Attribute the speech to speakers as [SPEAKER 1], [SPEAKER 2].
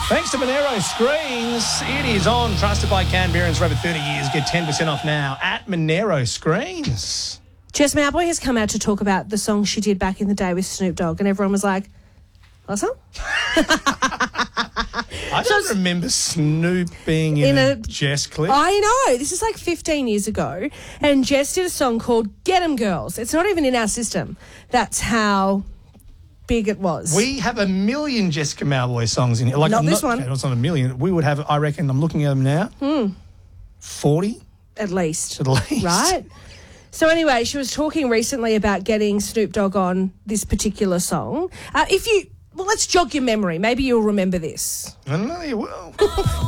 [SPEAKER 1] Thanks to Monero Screens, it is on. Trusted by Canberrans for over 30 years. Get 10% off now at Monero Screens.
[SPEAKER 2] Jess Mauboy has come out to talk about the song she did back in the day with Snoop Dogg, and everyone was like, what song?
[SPEAKER 1] I don't remember Snoop being in a Jess clip.
[SPEAKER 2] I know. This is like 15 years ago, and Jess did a song called Get 'Em Girls. It's not even in our system. That's how big it was.
[SPEAKER 1] We have a million Jessica Mauboy songs in here. Like,
[SPEAKER 2] Not this one.
[SPEAKER 1] Okay, it's not a million. We would have, I reckon, I'm looking at them now, 40?
[SPEAKER 2] At least.
[SPEAKER 1] At least.
[SPEAKER 2] Right? So anyway, she was talking recently about getting Snoop Dogg on this particular song. Well, let's jog your memory. Maybe you'll remember this.
[SPEAKER 1] I know you will.